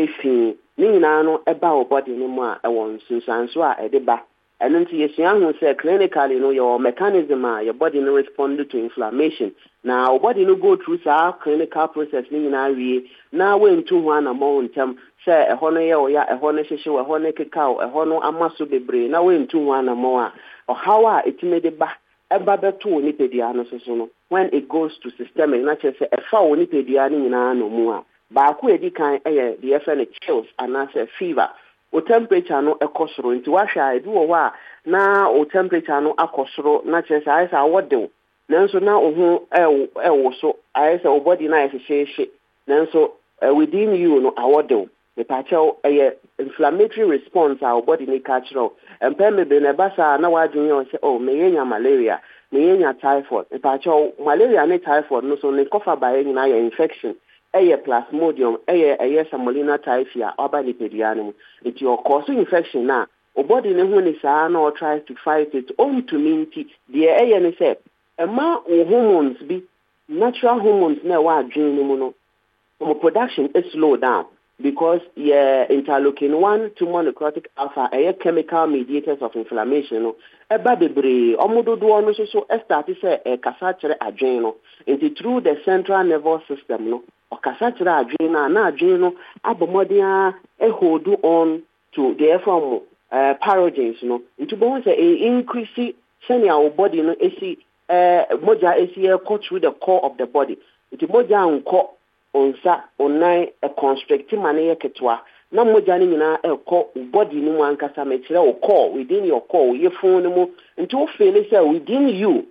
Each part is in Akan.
efi ni nyinaa no eba wo body ni mu a ewon sunsanso a edeba and then yesua hu say clinically no your mechanism your body no respond to inflammation now our body no go through sa clinical process ni nyinaa wie na we ntu ho na mo ntem say eho no ye oya eho no hyehye eho no kekao eho no amaso bebre na we ntu ho na mo a how a etimede ba eba beto ni pedia no so no when it goes to systemic na say efa wo ni pedia ni nyinaa no mu a ba ko edi kan the FN chills and say fever o temperature no ekosoro nti wa hwa edu wo a na o temperature no akosoro na chese ayesa awodew nanso na ohu ewo so ayesa o body na yesehye nanso within you no awodew the patcho inflammatory response our body ni cultural empeme be na basa na wadwun yo say oh meyenya malaria meyenya typhoid the patcho malaria ne typhoid no so ne kofa ba nyina ya infection plasmodium Salmonella typhi oba lipedianum it your cause infection na o body ne hu ni saa na or tries to fight it on to minti the ne say ema hormones bi natural hormones na wa adwin ni mu no production is slow down because interleukin 1 tumor necrotic alpha chemical mediators of inflammation no eba bebre omododo no so start say kasa kire adwin no into through the central nervous system no okasa kire adwin na adwin no abomodia hold on to the from parogens no into bon say increase senior our body no esi moja esi go through the core of the body into moja nko onsa onai constrict mane ketwa na moja ni nyina ekọ body ni mu ankasa mekire o core within your core ye phone mu nti o feel say within you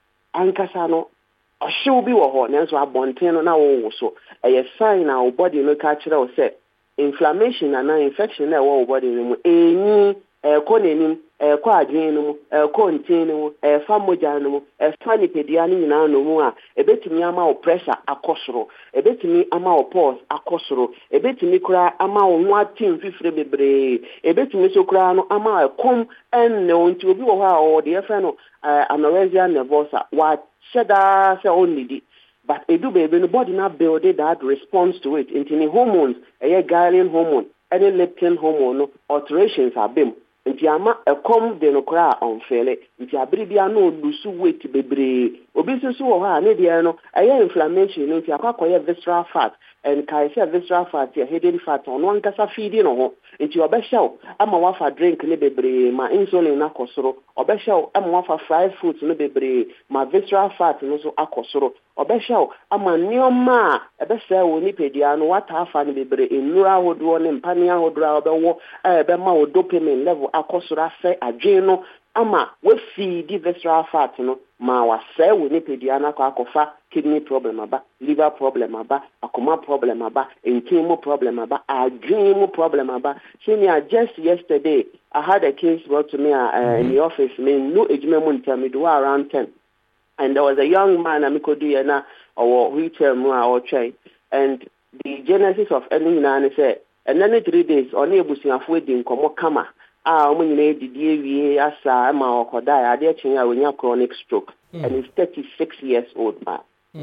ankasa no ohwe bi wo ho nanso abonten no na wo so sign na o body no ka kire o say inflammation and infection na wo body ni mu enyi ko nenim ko adwen no mu ko ntin no mu fa moja no mu fa nipedia ni nyina no mu a ebetimi ama o pressure akosoro ebetimi ama o pulse akosoro ebetimi kura ama o ho atim fifire bebre ebetimi so kura no ama kom en no nti obi wo ha o de fa no anorexia nervosa wa sheda se only but edu baby no body na build that response to it into the hormones ghrelin hormone any leptin hormone no alterations are bim nti ama ekom de no kra onfele nti abiribia no lusu weight bebre obi susu wo ha ne de no inflammation no nti akwakoye visceral fat and kaise visceral fat hidden fat on one kasa feeding no ho nti obehyew ama wafa drink ne bebre ma insulin na kosoro obehyew ama wafa fried foods ne bebre ma visceral fat no so akosoro obehyew ama nioma ebese wo nipedia no wata afa ne bebre enura hodo ne mpane ahodo obewo ebe ma wo dopamine level akosoro afa adwen no ama we feed the visceral fat no ma wa say we nipedia na akofa kidney problem aba liver problem aba akoma problem aba intimo problem aba adrenal problem aba senior just yesterday I had a case brought to me in the office me no ejimemu ntamido around 10 and there was a young man amikodu na or retail mu or try and the genesis of any na say and then 3 days on ebusuafo edi nkomo kama omunyina edidi ewie asa ama okoda ya de chinya wenya chronic stroke and he's 36 years old man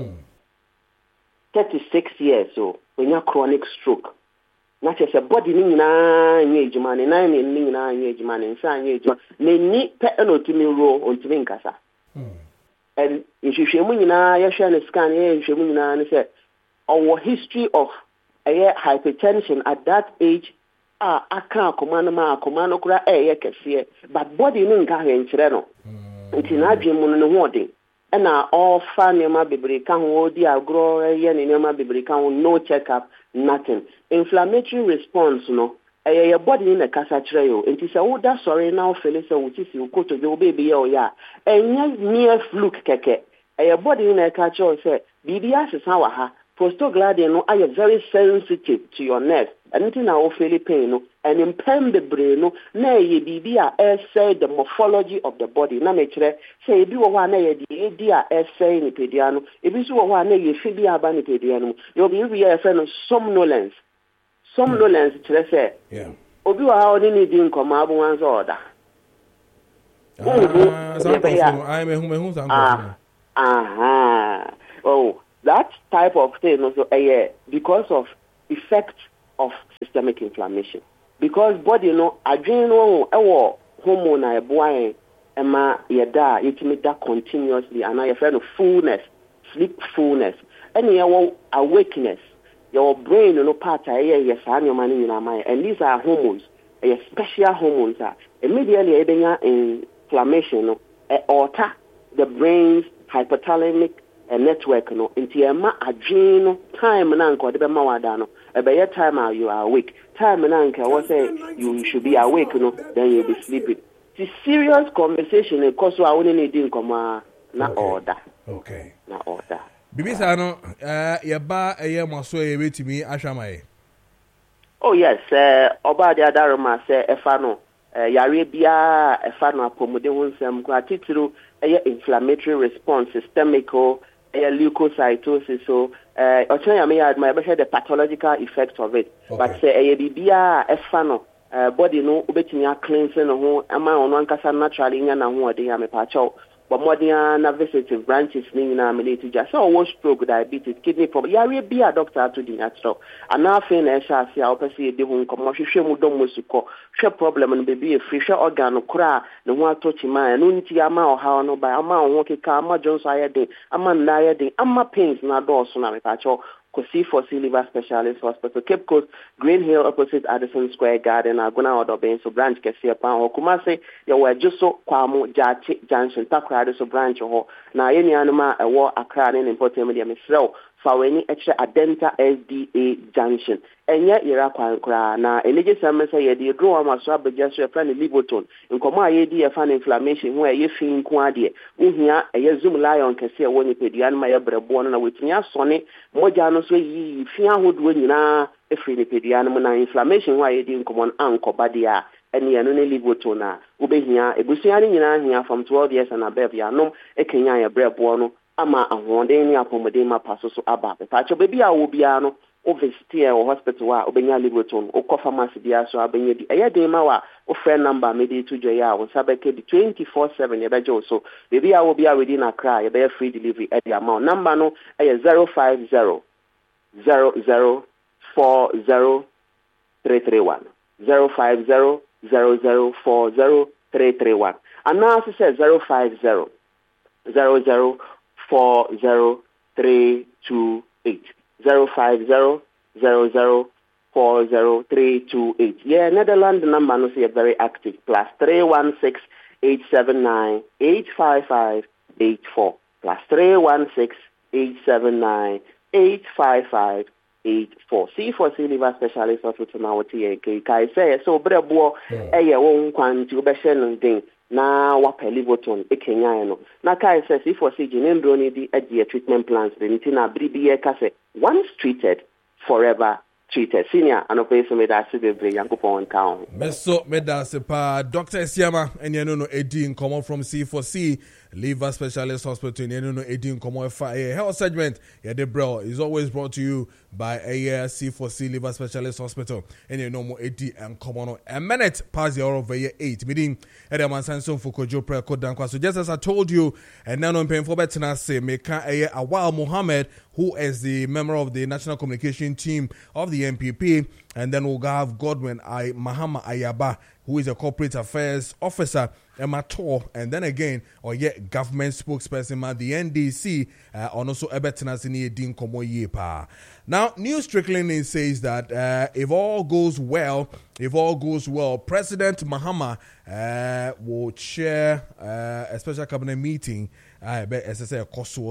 36 years old wenya chronic stroke na chese body ni nyina anye ejuma ne nan ni nyina anye ejuma ne nsa anye ejuma ne ni pe no tumi ro ontumi nkasa and nhwehwemu nyina ya hwe ne scan ya nhwehwemu nyina ne say our history of hypertension at that age aka akoma no kura kese but body no nka hwenkyere no nti na adwemu no ho odin na all fanema bebre ka ho odi agro ne nema bebre ka ho no check up nothing inflammatory response no your body na kasa kire yo nti se wo da sorry na o fele se wo tisi ukoto je obebi ye o ya enya mere fluke keke your body na ka kire se bibia sesa wa ha prostaglandin no are very sensitive to your nerve anything na o feel pain no and impend the brain no na ye bibia say the morphology of the body na me kire say ebi wo ho na ye di say ni pedia no ebi so wo ho na ye fi bia ba ni pedia no you be we say no somnolence kire say obi wo ha oni ni di nkoma abu wan so oda oh that type of thing also because of effect of systemic inflammation. Because body adrenal hormone na eboa ema yeda yetimi continuously and I friend of fullness, sleep fullness, and your awakeness, your brain part and these are hormones, special hormones immediately inflammation alter the brain's hypothalamic network into adrenal time na nko de be ma wada no e time you are awake time na nka what say you should be awake then you'll be sleeping. It's serious conversation because we are need nkoma na order. Okay. Na order. Bibisa no ye ba maso ye betimi ahwamaye. Oh yes, oba de adaroma say efa no yare bia efa no apomode wonsam ko atitiro inflammatory response systemic leukocytosis so the pathological effects of it. Okay. But say bia efa no body no ubetimi cleansing no ho ama ono ankasa naturally nya na ho ode ya me pa chaw but modern vegetative branches ni na related just so stroke, diabetes, kidney problem yare bia doctor to the natural and now fin na sha sia opese de ho nkomo hwehwe mu dom musuko hwe problem no be e free hwe organ kura ne ho atochi man no nti ama o ha no ba ama ho keka ama jonso ayede ama na ayede ama pains na do so na me pa chaw C4C Liver Specialist Hospital, Cape Coast, Green Hill, opposite Addison Square Garden, Aguna Odoben, so branch Kesia Pan, or Kumase, you were just so Kwamo, Jachi, Junction, Takrado, so branch or now any animal, a war, a crowd in important media, so for any extra Adenta SDA Junction. And yet, you're a quankra. Now, a legislature say, you draw my swab, just your friend Liboton. In Koma, you fan inflammation where you feel quadia. Uhia, a Zoom lion can see a one pedian, my brabon, with me, Sonny, Mojano, so ye fear would win na a free pedian, inflammation, why you didn't come on Uncle Badia. And you only Libotona. Ube here, a Busiani here from 12 years and above, ya no, a Kenya, a brabon. Ama ahwonde apomodema paso so aba pacho baby a obiano o visit o hospital wa obenya Liboton o pharmacy dia so abenya di eyade ma wa o friend number me dey to joya o sabeke di 24/7 ye bejo so baby a obia within Accra ye be free delivery at the amount number no 050 00 40 331 050 00 40 331 and now she says 050 00 40328 050 00 40328. Yeah, Netherlands number no say very active. +316 879 855 84 +316 879 855 84. C4C Liver Specialist Hospital now TNK. Kai say so brebo eye won kwanti obehye no na wapa Liboton ekenya no na kai says if for sigin ndro di ade treatment plans the nitina bribi ka say once treated forever treated senior anopeso me da se bebre yankopon kan meso me da se pa Dr. Siama enya no edi nkomo from C4C Liver Specialist Hospital enya no edi nkomo fa health segment ya de bro is always brought to you by a C4C Liver Specialist Hospital enya no mo edi nkomo no a minute past the hour of 8 meeting at the Mansanson Fukojo Prayer Code Dankwa. So just as I told you and now I'm paying for better say Meka Awal Mohammed, who is the member of the National Communication Team of the NPP, and then we'll have Godwin Mahama Ayaba, who is a corporate affairs officer, Emator, and then again, government spokesperson, the NDC, and also Ebetanasini Din Komo Yepa. Now, news trickling in says that if all goes well, President Mahama will chair a special cabinet meeting. As I say,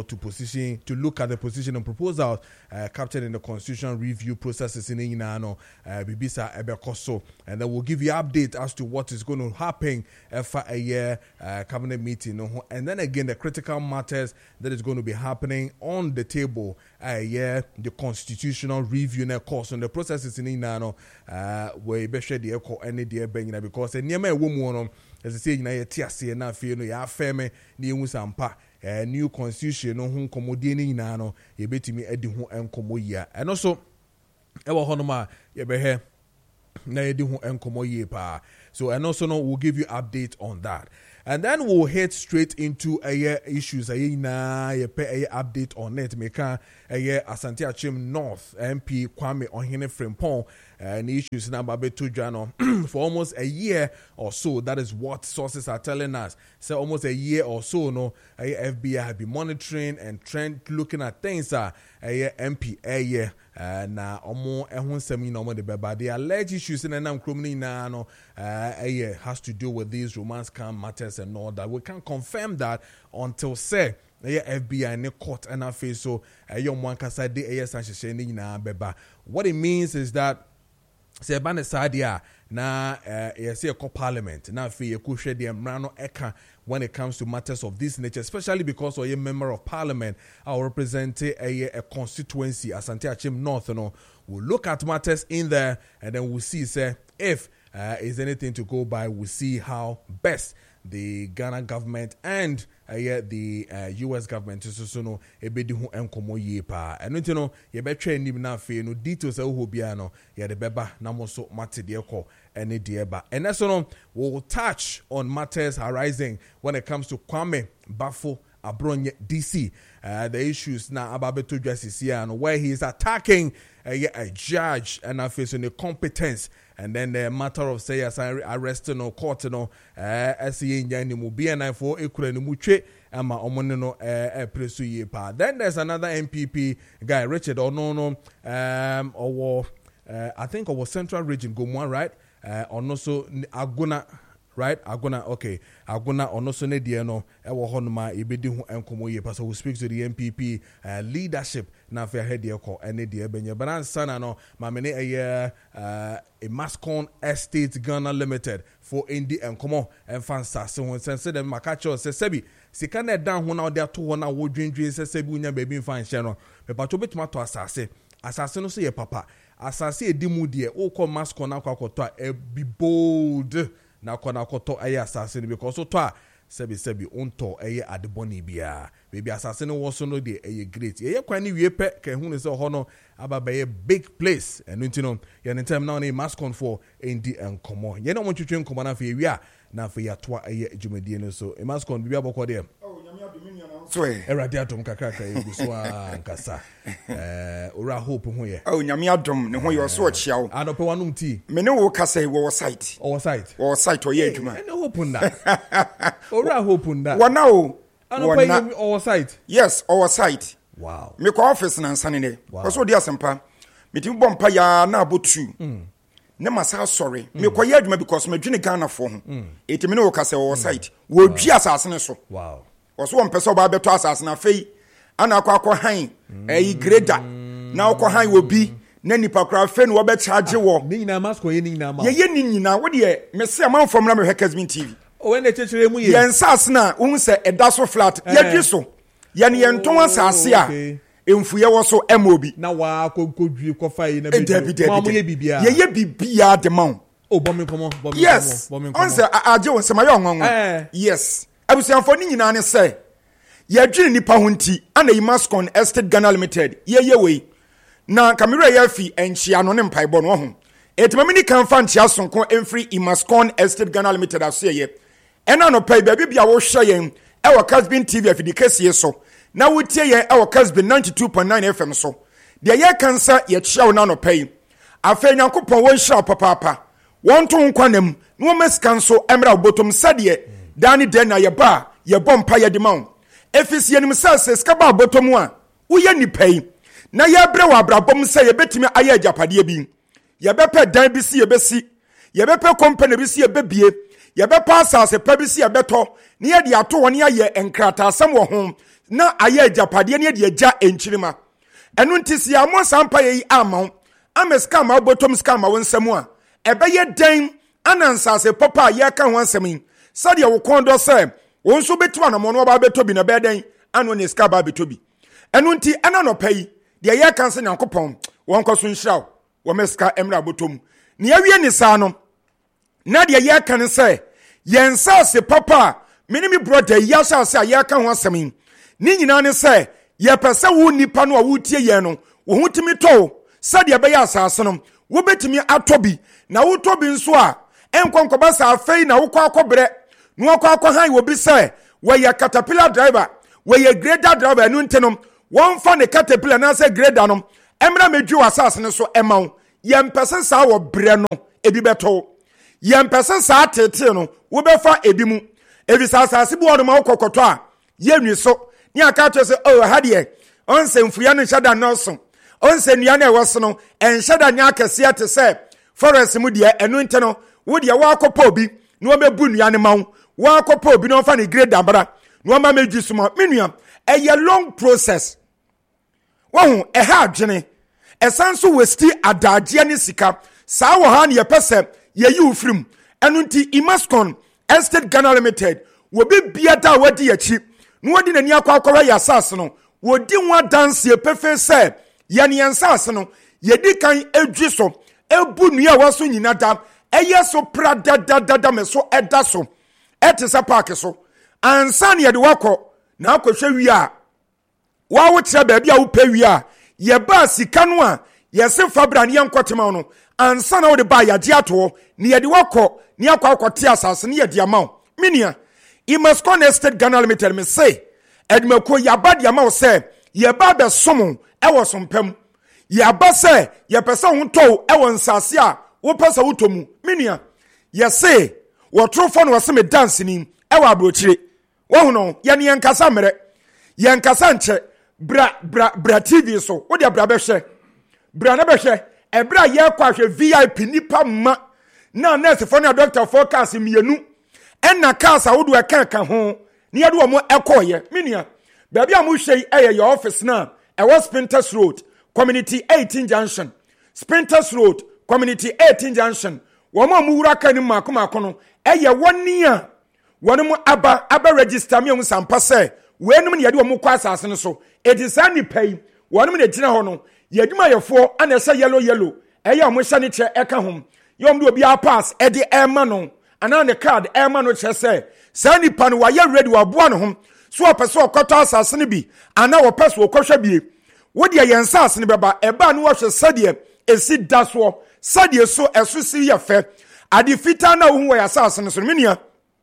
to look at the position and proposals captured in the constitutional review processes in Inano, Bibisa Ebekoso, and then we'll give you update as to what is going to happen for a year cabinet meeting. And then again, the critical matters that is going to be happening on the table, the constitutional review and course on the processes in Inano, where you share the echo any dear Benina because a near woman. As I say, you know, na feel no ya feme ni musampa new constitution no ho komodie ni na no ye betimi adi ho enkomo yia and also e wo honoma ye behe na ye di ho enkomo yie pa so and also no we'll give you update on that. And then we'll head straight into issues. Na update on it. Meka Asante Achim North MP Kwame Ohene Frimpong and issues now babe to journal for almost a year or so. That is what sources are telling us. So almost a year or so, no, FBI have been monitoring and looking at things. MP na omo ehun semi no mo de beba. The alleged issues in the criminal na no has to do with these romance scam matters and all that. We can't confirm that until say FBI in the court and I feel so young one can say the AS na beba. What it means is that say ban sadia na yes a parliament na fe you could share the emrano eka when it comes to matters of this nature, especially because you're a member of parliament or represent a constituency Asante Achim North, we'll look at matters in there and then we'll see say if is anything to go by. We'll see how best the Ghana government and the US government so no ebedi ho enkomo ye pa eno nti no ye be twa nim na afi no details ho bia no ye de beba na mo so mate de ko ene de ba and so no we'll touch on matters arising when it comes to Kwame Bafo Abronye DC, the issues now about Beto Justice and where he is attacking a judge and facing the competence, and then the matter of say as arresting or court as he in Mubiana for Equal Muche ama omonino presu ye pa. Then there's another MPP guy, Richard Onono, or I think our Central Region Gomwa, right? Or also Aguna. Right, Aguna, okay. Aguna onoso ne die no ewo honoma ebedi hu enkomo ye pastor who speaks to the MPP leadership na fa head ye ko ene die benye banan no mamene a Mascon Estate Ghana Limited for Indi enkomo enfansa se won sense dem makacho se sebi sika na dan ho na ode ato ho na wo dwendwen se sebi unya baby mfa nhye no me pacho betuma to asase no so ye papa asase edimu die o ko Mascon akwakoto a be bold na kona koto aye asase no because so to sebi onto aye adeboni bia baby asase no wo so no de aye great ye kwani wie pe ka hu ne se ho no ababa ye big place enu ntino ye ne time now na Mascon for Indi enkomo ye no mo twetwe enkomo na fa wi a na fa ya to aye adwumadie no so Mascon bibia bokọ de nyame adomini na so erade atom kakaka e gu so ankasa ora hope ho ye nyame adom ne ho ye so ochia wo anope wanum ti me ne wo kasa wo site o ye adwuma ene hope nda ora hope nda wana o anope o site yes our site wow me ko office na nsane ne so di asempa me ti bompa ya na abotu ne masa sorry me ko ye adwuma because me dwene Ghana for ho etimi ne wo kasa wo site wo dwi asase ne so wow oso won pese oba beto asase na fei ana akwa han greda na akwa han obi na nipa kra fe no wo be charge wo ni na Mascon ye ni na ma ye ni nyina wo de me se amanfom na me Hekasmin TV o we na chechere mu ye yen sase na wo se edaso flat ye dwi so ye ne yen ton asase a emfuye wo so emobi na wa kodwi ko fai na bi ma mo ye bibia ye bibia de ma o bomi komo yes on se aje won se ma yo nwanwa yes abusianfo ni nyina ne se ye dwene nipa ho nti ana yi Mascon Estate Ghana Limited ye we na kamera ya fi enchia no ne mpaibɔ no ho etimamini kan fa nchia sonko emfri Mascon Estate Ghana Limited aso ye ɛna no pai baabi bia wo hwɛ yɛn ɛwɔ Hekasmin TV afidikesie so na wotie yɛn ɛwɔ Hekasmin 92.9 FM so de ye kansa ye chia wo na no pai afɛ nyankopɔn wo hyira papa won to nkwanam no meskan so emra botom sade dani den na ye ba ye bompa ye de ma efisi enim sase skaba botom a wo ye nipai na ye bre wa abrabom se ye betimi aye agapade bi ye bepe dan bi si ye besi ye bepe company bi si ye bebie ye bepe asase pa bi si ye beto ne ye de ato woni aye enkrata asam wo ho na aye agapade ne ye de agya enchirima enu ntisi amo sampa ye amon ameska ma botom ska ma wonsam a ebeye den anansase papa ye ka ho ansam sade wo kondo se won so betu anamo no ba betobi na beden anu ne ska ba betobi enu nti ana no pai de ye kan se nyankopon won koso nhiraw wo meska emra botom ne awie ni sa no na de ye kan se yensase papa minimi brother ya sase ye ka ho ansam ni nyina ne se ye pese wo nipa no a wo tie ye no wo hutimi to sade be ya asase no wo betimi atobi na wo tobi nso a enkonkoba sa afei na wo kwa akobre no akwa han wo bi say we ya caterpillar driver we ya grader driver enu ntenom won fa ne caterpillar na say grader no emra medwu asase ne so emaw yɛmpɛsɛ saa wɔ brɛ no ebi bɛtɔ yɛmpɛsɛ saa tete no wobɛfa ebi mu ebi saa asase bi wɔ no ma wokɔkɔtɔ a yɛnwi so ne aka kyerɛ sɛ oh ha deɛ ɔnsɛ mfuya no nhyɛ da nɔso ɔnsɛ nnua no ɛwɔ so no ɛnhyɛ da nya akɛseɛ te sɛ forest mu deɛ ɛno nti no wo deɛ woakɔpɔ obi na wɔbɛbu nnua no ma wo woakɔpɔ obi na ɔmfa ne grade dabra na ɔma mɛdwi so ma me nua ɛyɛ long process wɔho ɛha adwene ɛsan so wɔsti adagyeɛ ne sika saa wɔ ha ne yɛpɛ sɛ yɛyi wo firim ɛno nti Imascon Estate Ghana Limited wɔbi bia da a wɔdi akyi na wɔdi n'ani akɔ akɔhwɛ yɛ asase no wɔdi ho adanseɛ pɛfɛ sɛ yɛne yɛn asase no yɛdi kan adwi so ebu nnua a wɔ so nyina da ɛyɛ so pra dadadada me so ɛda so ɛte sɛ paake so ansa ne yɛde wakɔ na akɔhwɛ wie a wawo kyerɛ baabi a wopɛ wie a yɛbaa sika no a yɛse fabra ne yɛnkɔtema no ansa na wode baa yɛagye atoɔ ne yɛde wakɔ ne akɔ akɔte asase ne yɛde ama wo menua Imascon Estate Ghana Limited me se adwumakuo yɛaba de ama wo sɛ yɛba bɛsom ɛwɔ so mpam yɛaba sɛ yɛpɛ sɛ wo tɔw ɛwɔ nsase a wopɛ sɛ wotɔ mu menua yɛse wɔtorofo no wɔse me danseni ɛwɔ aburokyire wɔhu no yɛne yɛnkasa mmerɛ yɛnkasa nkyɛ bra TV so wode bra bɛhwɛ bra na bɛhwɛ ɛbra yɛkɔ ahwɛ VIP nipa ma na nursefoɔ ne doctorfoɔ cars mmienu ɛna cars a wode ɛka ho ne yɛde wɔ mo ɛkɔɔyɛ menua baabi a mohwɛ yi ɛyɛ yɛ office na ɛwɔ Sprinters Road Community 18 Junction Sprinters Road Community 18 Junction wɔn a muwura ka ne maako no ɛyɛ wɔn a wɔn mu aba register me sampa sɛ wɔnum ne yɛde wɔn kɔ asase no so edi saa nipa yi wɔn mu ne gyina hɔ no yɛdwuma yɛfoɔ ana ɛsɛ yellow ɛyɛ a wɔn hyɛ ne kyɛ ɛka ho yɛm de obi a pass ɛde ɛma no ana ne card ɛma no kyerɛ sɛ saa nipa no wɔayɛ ready wɔaboa ne ho so ɔpɛ sɛ ɔkɔtɔ asase no bi ana wɔpɛ so ɔkɔhwɛ bie wodeɛ yɛn asase no bɛba ɛbaa no wɔhwɛ sɛdeɛ esi da soɔ sɛdeɛ so ɛso si yɛ fɛ ade fitaa na wohu wɔ yɛ asase no so no menua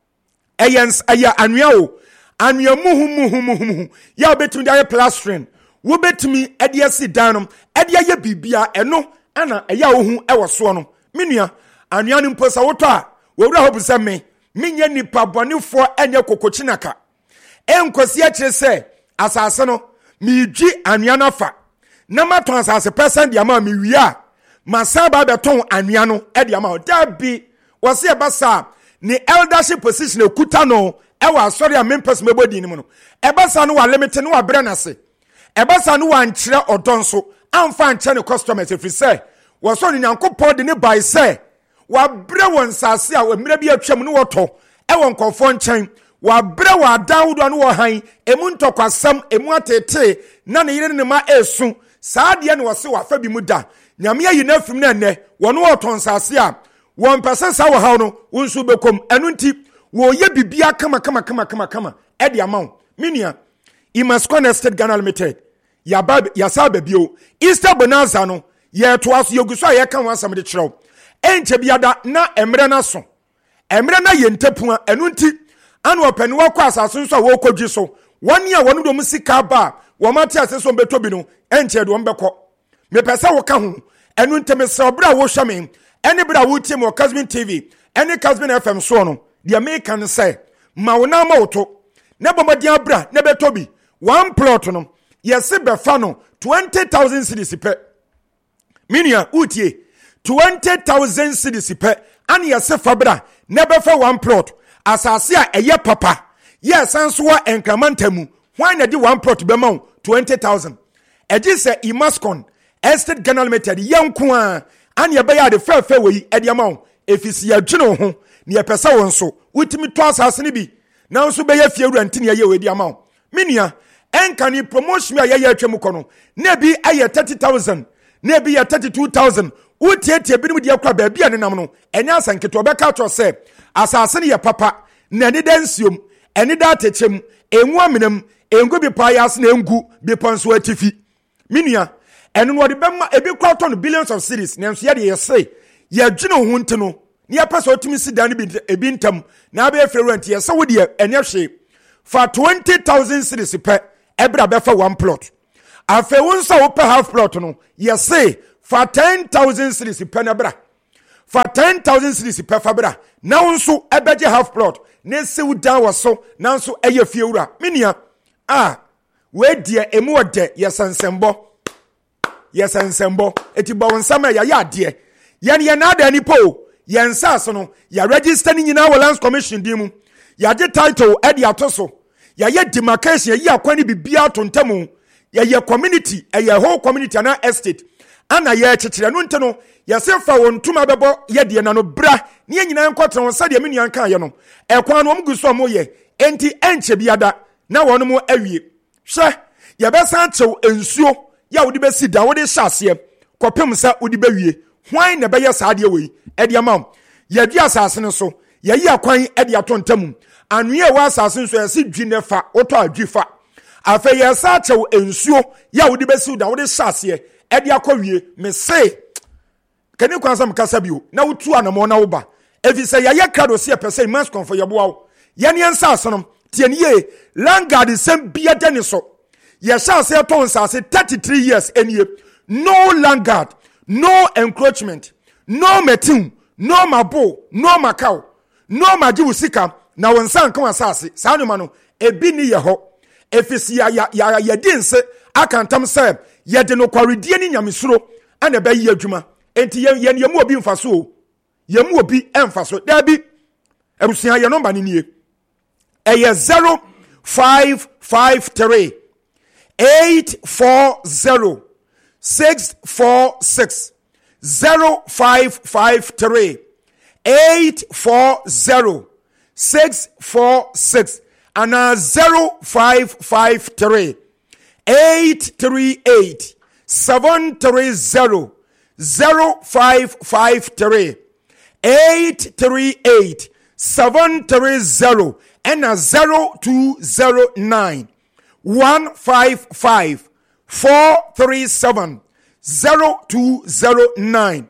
ɛyɛ anwea o anwea muhu yɛ wobɛtumi de ayɛ plastering wobɛtumi ɛde asi dan no ɛde ayɛ biribia ɛno ana ɛyɛ a wohu ɛwɔ soɔ no menua anwea no mpo sɛ wotɔ a wɔwura hɔ bu sɛ menyɛ nipa bɔnefoɔ ɛnyɛ kokokyenaka ɛnkwasi akyerɛ sɛ asase no meedwi anwea no afa na matɔn asase pɛsɛn de ama mewie a masan ba bɛtɔn anwea no ɛde ama wo dabi wɔse ɛba saa ne eldership position ekuta no ɛwɔ asɔre a mempɛs mɛbɔ di mu no ɛba saa no wɔ limit no wɔ brɛ n'ase ɛba saa no wɔ ankyerɛ ɔdɔ nso amfa ankyerɛ ne customers efiri sɛ wɔsɔ ne nyankopɔn de ne bae sɛ wɔabrɛ wɔn nsase a mmerɛ bi atwam no wɔtɔ ɛwɔ nkɔfoɔ nkyɛn wɔabrɛ wɔ adan wodoɔ no wɔ han emu ntɔkwasɛm emu atete na ne yere ne ma esu saa deɛ ne wɔse wɔafa bi mu da nyame ayi na afim na ɛnɛ wɔn wɔtɔ nsase a wɔn pɛsɛ saa wɔ haw no wɔn nso bɛkɔm ɛno nti wɔyɛ bibia kama ɛde ama wo menua Imascon Estate Ghana Limited yasa babio Easter bonanza no yɛtoa so yɛgu so a yɛka ho asɛm de kyerɛw ɛnkyɛ biada na mmerɛ no so mmerɛ no yɛ ntapua ɛno nti ana ɔpɛni wɔkɔ asase nso a wɔkɔdwi so wɔne a wɔno dɔm sika ba a wɔmate ase so mbɛtɔ bi no ɛnkyɛ de wɔn bɛkɔ mepɛ sɛ woka ho ɛno nti mesɛ ɔberɛ a wohwɛ me ɛne berɛ a wotie me wɔ Kasbin TV ɛne Kasbin FM soɔ no deɛ meka no sɛ ma wo na ma wo to na bɔmmɔden abra na bɛtɔ bi one plot no yɛse bɛfa no 20,000 cedis pɛ menua wotie 20,000 cedis pɛ ane yɛse fa bra na bɛfa one plot asase a ɛyɛ papa yɛ san so wɔ nkrama ntamu hwan na de one plot bɛma wo 20,000 ɛgye sɛ Imascon Estate Ghana Limited yɛnko a ane yɛbɛyɛ ade fɛfɛ wɔ yi ɛde ama wo ɛfisi yɛdwene wo ho ne yɛpɛ sɛ wo nso wotumi tɔ asase no bi na nso bɛyɛ fie wura nti ne yɛyɛ wɔ di ama wo menua ɛnka ne promotion a yɛyɛ atwa mu kɔ no na bi ayɛ 30,000 na bi yɛ 32,000 wotietie binom deɛ kora baabi a nenam no ɛnyɛ asɛnketewa ɔbɛka kyerɛ sɛ asase no yɛ papa na ɛne da nsuom ɛne da atɛkyɛm ɛngu amenam ɛngu bepɔ ayɛ ase na ɛngu bepɔ nso atifi menua ɛno no wɔde bɛma ebi kora tɔ no billions of cedis nanso yɛde yɛse yɛdwene wo ho nti no ne yɛpɛ sɛ ɔtumi si dan no ebi ntam na abɛyɛ fɛ rent yɛsɛ wo deɛ ɛnyɛ hwee fa 20,000 cedis pɛ ɛbrɛ bɛfa one plot afei wo nso a wopɛ half plot no yɛse for 10,000 cities penabra. For 10,000 cities per fabra. Now so ebeje half plot. Ne se uda was so now so eye fiura. Minia we dear emu de yesansembo. Yesansembo. Etibo nsama ya dear. Yan na da ni po. Yensa so no ya register ni nyina wo lands commission dimu. Ya de title e de atoso. Ya ye demarcation ya kwani bibia tontemu. Ya ye community, ye whole community ana estate. Ana ye chechire no nteno ya sefa won tuma bebo ye de na no bra ne nyina nkotra won sade me nuan kan ye no e kwan no mguso mo ye enti enche biada na won mo awie hwe ye be san chew ensuo ya wodi be sida wodi hyase kopem sa wodi be wie hwan na be ye saade we e de am ye dua asase no so ye yi akwan e de atontam anwe wa asase so ye si dwine fa oto adwifa afa ye sa chew ensuo ya wodi be sida wodi hyase edi akowie me say kani kwansam kasa bio na wutu anamo na wo ba efise ya ye krado se pese mas konfo ye boa ye ne ensa asonom tie ne ye langard sem bia dani so ye sha se ton sase 33 years enie no langard, no encroachment, no metin, no mabo, no macau, no majiwusika na wonsan kan asase sa no ma no ebi ni ye ho efise ya dinse akantam se ye de no kwaredie ni nyamesuro ana ba yi adwuma enti ye mu obi mfaso ye mu obi emfaso da bi ebusia ye number ni nie eye 0553 840 646 0553 840 646 ana 0553 838 730 0553 838 730 and 0209 155 437 0209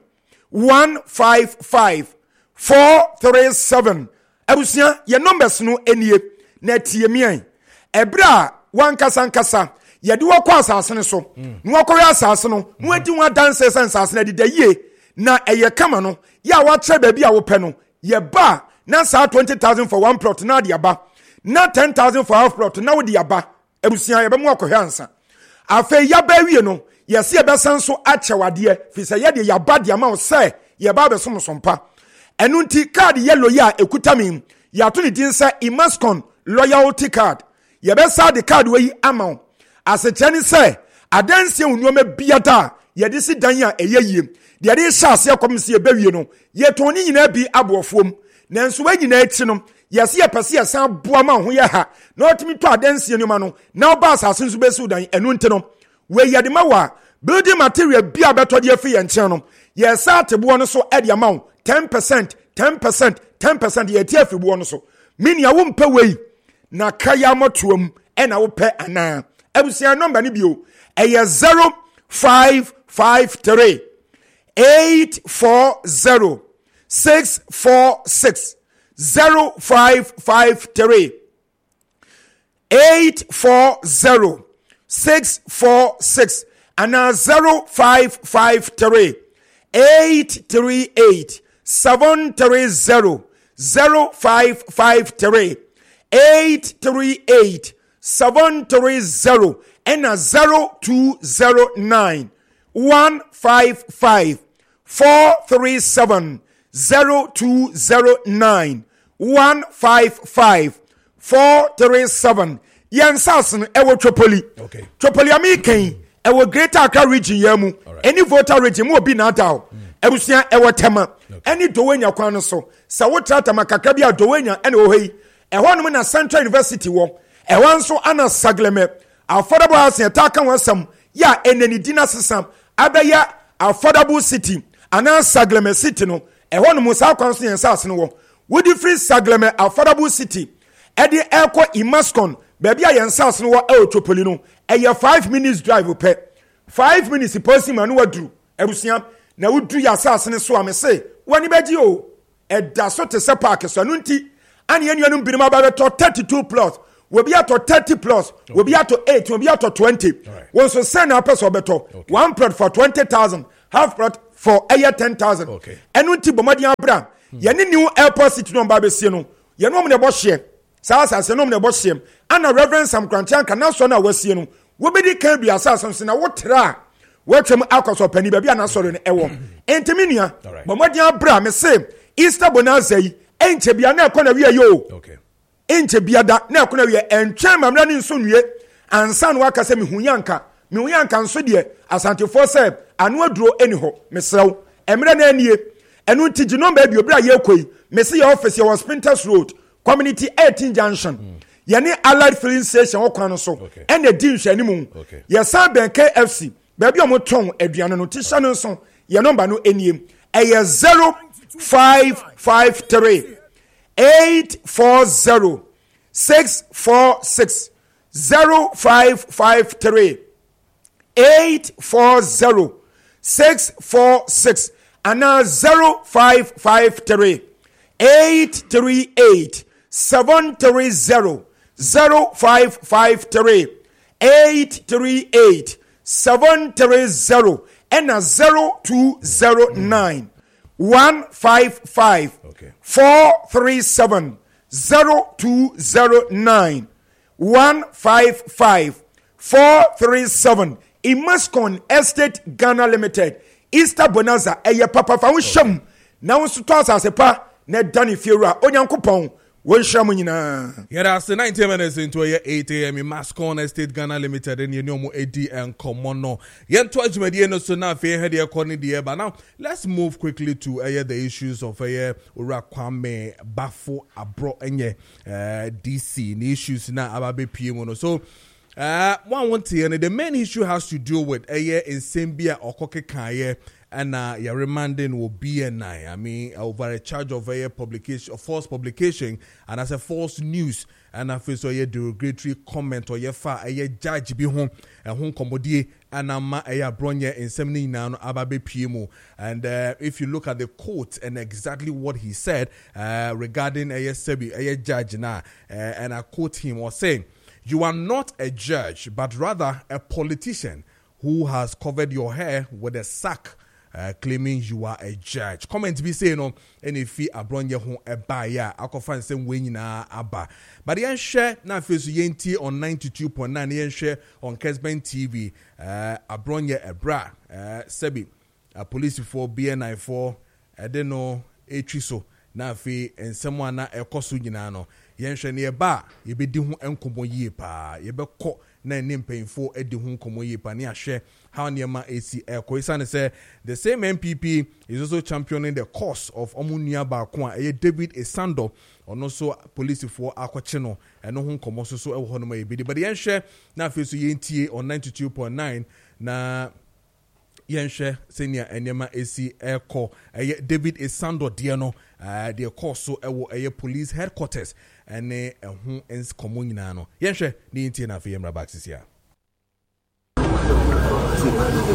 155 437 abusia ye numbers no enie na tie mian ebra wankasa ye de wokọ asase ne so no wokọ asase no no adi wa danse sense asase na de daye na eye kama no ya wa tre ba bi a wo pẹ no ye ba na sa 20,000 for one plot na de aba na 10,000 for half plot na wo de aba abusia ye be mu akọ hwansa afa ya ba wie no ye se be san so achewade fi se ye de ya ba de ama wo se ye ba be so sompa enu nti card yellow ya ekuta mi ya to ni din se Imascon loyalty card ye be sa de card we ama asechani se adanse unuoma biada ye de si dan a eyeyie de de hyase akomse ye bawie no ye toni nyina bi abofoom nanso wa nyina echi no ye se ye pese ye san boa ma ho ye ha na otimi to adanse nyuma no na oba asase nso be su dan enu nti no we ye de ma wa building material bia beto de afi ye nchen no ye sa tebo no so e de ma 10% ye tie afi bo no so mini a wo mpa wei na kaya motuom e na wo pe ana abusia number ni bio eye 0553 840 646 0553 840 646 ana 0553 838 730 0553 838 730 and 0209 155 437 0209 155 437 Yansason ewo Tripoli. Okay. Tripoli amiken ewo Greater Accra region yamu. Any voter region mo bi na daw. Ebusia ewo tema. Any dowenya kwan no so. Sa wo trata makaka bia dowenya ene wo hei. Ehwo no na Central University wo. Ehwo nso ana Sagleme. Affordable housing ataka wansam ya eneni dina sesam abaya affordable city ana Sagleme city no. Ehwo no musa kwan so yensase no wo. Woody free Sagleme affordable city. Edi eko Imascon baby a yensase no wo Tripoli no. Eye 5 minutes drive pe. 5 minutes person man wo duru. Ebusia na wudu ya asase ne so amese wani beji o eda so te se park so anu nti ane anuanum binima ba beto 32 plus we be ato 30 plus we be ato 8 we be ato 20 won so send na person beto one plot for 20,000 half plot for 10,000. Okay. Enu ti bomadi abra. Yeni new airport city no ba besie no. Yeni mo ne bo hye. Sa se no mo ne bo hye. Ana Reverend Sam Krantian kana so na wasie no. Wo be di kan bia sa so na wo tra. Wo twem akoso pani ba bia na so no ewo. Enteminua bomadi abra me se Easter bonanza yi enche bia na ekona wi ayo. Okay. Enche bia da na ekona wi entwe mamra ni nso nwie ansa no aka se mihuyanka nso de asantefo se anu aduro eni ho mesrew emre na anie enu ntigi no ba bi obra ye koi mesi your office your Spinters Road Community 18 Junction yene Allied Filling Station okwan no so ene di nhwani mu ye san ben KFC ba bi omoton aduane no tisha no so ye number no eniem eye 0553 840 646 0553 840 646 and now 0553 838 730 0553 838 730 and a 0209 155 437 0209 155 437 Imascon Estate Ghana Limited Easter Bonanza eye papa fa wonham na won so to asepa na dani fiura onyankopon wonham nyina yera se 90 minutes into 8 a.m. Imascon Estate Ghana Limited and yenyomo edi and komono yento adwumadi no so na fe he de ekone de ba now let's move quickly to the issues of Ora Kwame Bafo Abro enye DC the issues na ababe PM no so one want to the main issue has to do with in Sambia or Kokekaye and your remanding will be I mean over a charge of publication of false publication and as a false news and I feel so derogatory comment or judge be home and home commodity and bronye in 79 ababe PMO and if you look at the quote and exactly what he said regarding Sebi judge now and I quote him or saying, "You are not a judge, but rather a politician who has covered your hair with a sack, claiming you are a judge." Comment be saying on any fee abronye hon eba ya akofan same way na aba. But yen share na face yenti on 92.9 yen share on Kesben TV abronye ebra sebi police for BNI4 edeno etwiso na fe ensemo na ekoso nyina no yenhwe ne ba yebedi hu enkomo yie pa yebekọ na nimpemfo edi hu enkomo yie pa ne ahwe how niema AC Koisane say the same MPP is also championing the cause of omunia ba ko a David Esando ono so police for akwache no eno hu enkomo so ewo ho no ma yebedi but yenhwe na afi so yentie on 92.9 na yenhwe senior enema AC Eko David Esando de no the course so ewo police headquarters and who ends common no yenhwe ni ntie na afem rabaxis ya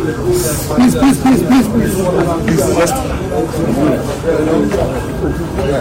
please